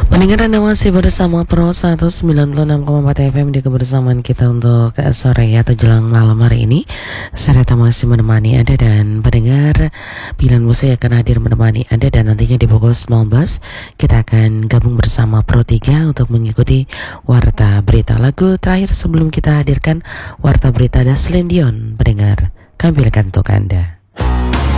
Pendengar Anda masih bersama Pro 196,4 FM di kebersamaan kita untuk sore atau jelang malam hari ini. Saya masih menemani Anda dan pendengar pilihan musik akan hadir menemani Anda, dan nantinya di pukul 19 kita akan gabung bersama Pro 3 untuk mengikuti Warta Berita. Lagu terakhir sebelum kita hadirkan Warta Berita ada Celine Dion. Pendengar, kami pilihkan untuk Anda.